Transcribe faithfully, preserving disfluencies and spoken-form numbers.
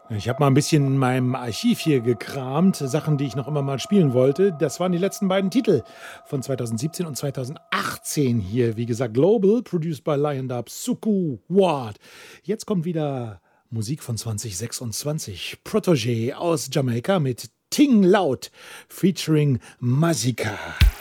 Ich habe mal ein bisschen in meinem Archiv hier gekramt, Sachen, die ich noch immer mal spielen wollte. Das waren die letzten beiden Titel von zweitausendsiebzehn und zweitausendachtzehn hier. Wie gesagt, Global, produced by Lion Dub, Suku Ward. Jetzt kommt wieder Musik von zwanzig sechsundzwanzig. Protégé aus Jamaika mit Ting Loud featuring Mazika.